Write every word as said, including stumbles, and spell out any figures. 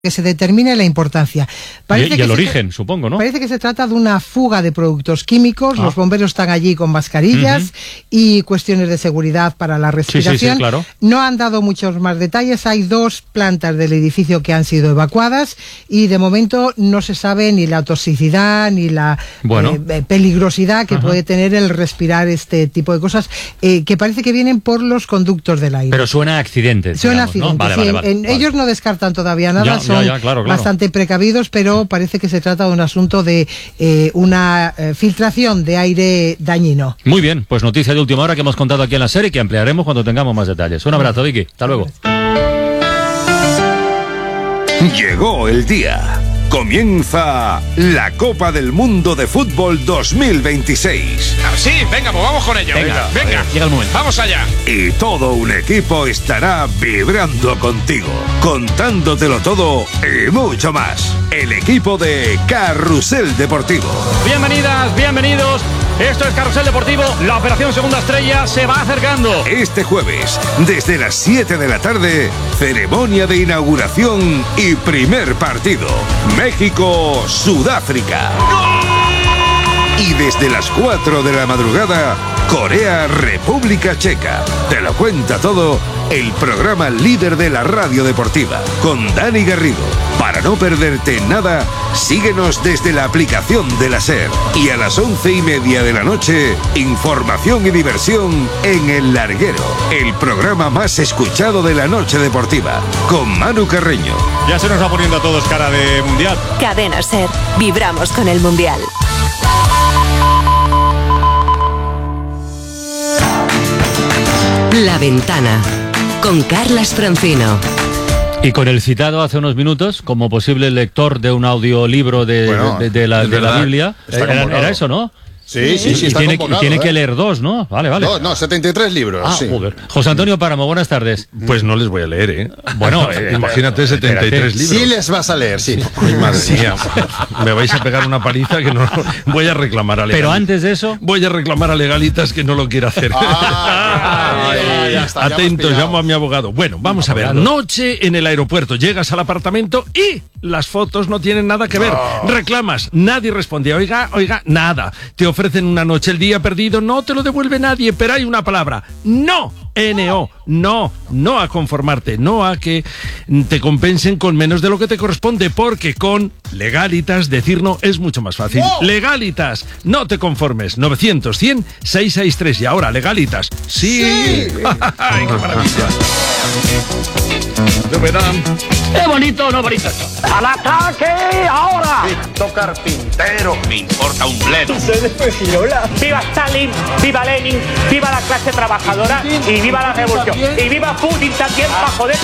que se determine la importancia. Parece y, y que el origen, supongo, ¿no? Parece que se trata de una fuga de productos químicos, ah. los bomberos están allí con mascarillas uh-huh. y cuestiones de seguridad para la respiración. Sí, sí, sí, claro. No han dado muchos más detalles, hay dos plantas del edificio que han sido evacuadas y de momento no se sabe ni la toxicidad ni la bueno. eh, peligrosidad que uh-huh. puede tener el respirar este tipo de cosas, eh, que parece que vienen por los conductos del aire. Pero suena a accidente. Suena a digamos, accidente, ¿no? Vale, sí, vale, vale, en, vale. Ellos no descartan todavía nada, Ya, son ya, ya, claro, claro. bastante precavidos, pero parece que se trata de un asunto de eh, una eh, filtración de aire dañino. Muy bien, pues noticia de última hora que hemos contado aquí en la serie y que ampliaremos cuando tengamos más detalles. Un abrazo, Vicky. Hasta luego. Llegó el día. Comienza la Copa del Mundo de Fútbol dos mil veintiséis. Ah, sí, venga, pues vamos con ello. Venga, venga, venga. Llega el momento. Vamos allá. Y todo un equipo estará vibrando contigo, contándotelo todo y mucho más. El equipo de Carrusel Deportivo. Bienvenidas, bienvenidos. Esto es Carrusel Deportivo. La operación Segunda Estrella se va acercando. Este jueves, desde las siete de la tarde, ceremonia de inauguración y primer partido. México, Sudáfrica. Y desde las cuatro de la madrugada, Corea, República Checa. Te lo cuenta todo el programa líder de la radio deportiva, con Dani Garrido. Para no perderte nada, síguenos desde la aplicación de la SER. Y a las once y media de la noche, información y diversión en El Larguero, el programa más escuchado de la noche deportiva, con Manu Carreño. Ya se nos va poniendo a todos cara de mundial. Cadena SER, vibramos con el mundial. La Ventana, con Carlas Francino. Y con el citado hace unos minutos, como posible lector de un audiolibro de, bueno, de, de, la, de la Biblia. Era, era eso, ¿no? Sí, sí, sí, y está tiene, convocado, y tiene ¿eh? que leer dos, ¿no? Vale, vale. No, no, setenta y tres libros. Ah, sí. joder. José Antonio Páramo, buenas tardes. Pues no les voy a leer, ¿eh? Bueno, eh, imagínate setenta y tres libros. Sí les vas a leer, sí. Ay, madre mía. Me vais a pegar una paliza que no... Voy a reclamar a Legalitas. Pero antes de eso... Voy a reclamar a Legalitas que no lo quiere hacer. Ah, ya, ya está, ya Atentos, llamo a mi abogado. Bueno, vamos a ver. Abogado. Noche en el aeropuerto. Llegas al apartamento y las fotos no tienen nada que ver. No. Reclamas, nadie responde. Oiga, oiga, nada. Te ofrecen una noche, el día perdido, no te lo devuelve nadie, pero hay una palabra. No. N O. No. No a conformarte. No a que te compensen con menos de lo que te corresponde, porque con Legalitas decir no es mucho más fácil. ¡Oh! Legalitas. No te conformes. novecientos, cien, seiscientos sesenta y tres. Y ahora Legalitas. Sí. Sí. Ay, qué maravilla. ¡Qué bonito, no bonito! ¡Al ataque ahora! Víctor Carpintero. Me importa un bledo. ¡Viva Stalin! ¡Viva Lenin! ¡Viva la clase trabajadora! ¡Y viva la revolución! ¡Y viva Putin también para joder!